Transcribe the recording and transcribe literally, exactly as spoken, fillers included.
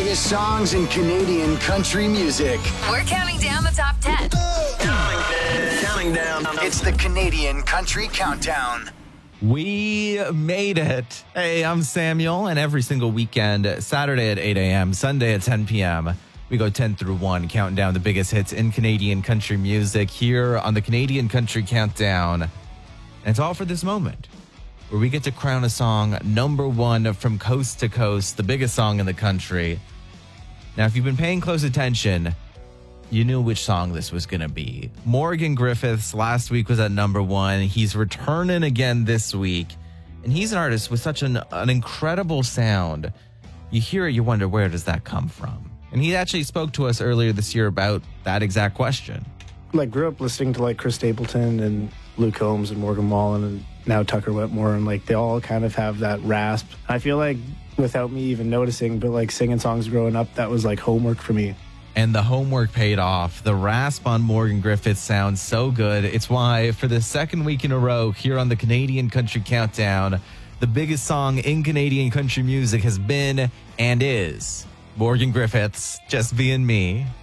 biggest songs in Canadian country music. We're counting down the top ten. Counting down. It's the Canadian Country Countdown. We made it. Hey, I'm Samuel, and every single weekend, Saturday at eight a.m., Sunday at ten p.m., we go ten through one, counting down the biggest hits in Canadian country music here on the Canadian Country Countdown. And it's all for this moment, where we get to crown a song number one from coast to coast, the biggest song in the country. Now, if you've been paying close attention, you knew which song this was going to be. Morgan Griffiths last week was at number one. He's returning again this week. And he's an artist with such an, an incredible sound. You hear it, you wonder, where does that come from? And he actually spoke to us earlier this year about that exact question. Like, grew up listening to like Chris Stapleton and Luke Combs and Morgan Wallen and now Tucker Whitmore, and like they all kind of have that rasp. I feel like without me even noticing, but like singing songs growing up, that was like homework for me. And the homework paid off. The rasp on Morgan Griffiths sounds so good. It's why, for the second week in a row here on the Canadian Country Countdown, the biggest song in Canadian country music has been and is Morgan Griffiths, Just Being Me.